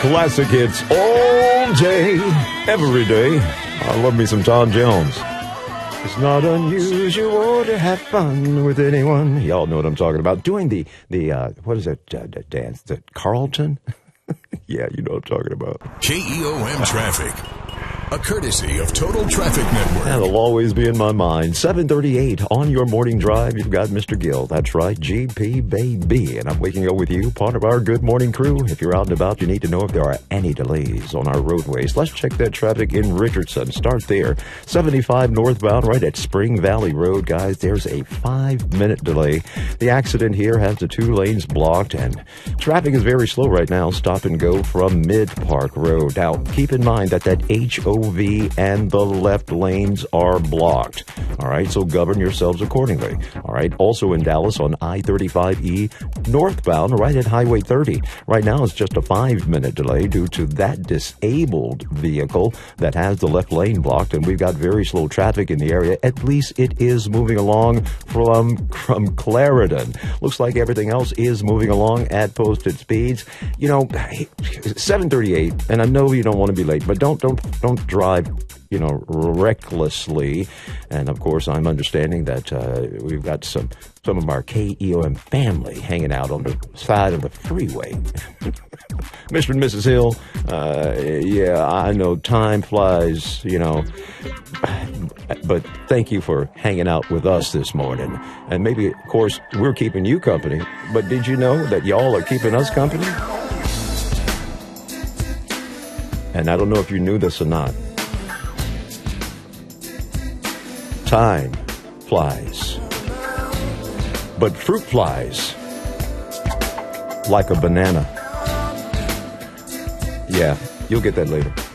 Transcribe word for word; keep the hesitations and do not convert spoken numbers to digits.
Classic hits all day, every day. I love me some Tom Jones. It's not unusual to have fun with anyone. Y'all know what I'm talking about. Doing the, the uh, what is that uh, dance? The Carlton? Yeah, you know what I'm talking about. K E O M Traffic. A courtesy of Total Traffic Network. That'll always be in my mind. seven thirty-eight on your morning drive. You've got Mister Gill. That's right, G P baby. And I'm waking up with you, part of our good morning crew. If you're out and about, you need to know if there are any delays on our roadways. Let's check that traffic in Richardson. Start there. seventy-five northbound right at Spring Valley Road, guys. There's a five-minute delay. The accident here has the two lanes blocked, and traffic is very slow right now. Stop and go from Mid Park Road. Now, keep in mind that that H O V and the left lanes are blocked. All right, so govern yourselves accordingly. All right, also in Dallas on I thirty-five E northbound right at Highway thirty. Right now it's just a five-minute delay due to that disabled vehicle that has the left lane blocked, and we've got very slow traffic in the area. At least it is moving along from, from Clarendon. Looks like everything else is moving along at posted speeds. You know, seven thirty-eight, and I know you don't want to be late, but don't don't don't drive, you know, recklessly. And of course, I'm understanding that uh, we've got some some of our K E O M family hanging out on the side of the freeway. Mister and Missus Hill, uh, yeah, I know time flies, you know, but thank you for hanging out with us this morning. And maybe, of course, we're keeping you company, but did you know that y'all are keeping us company? And I don't know if you knew this or not. Time flies, but fruit flies like a banana. Yeah, you'll get that later.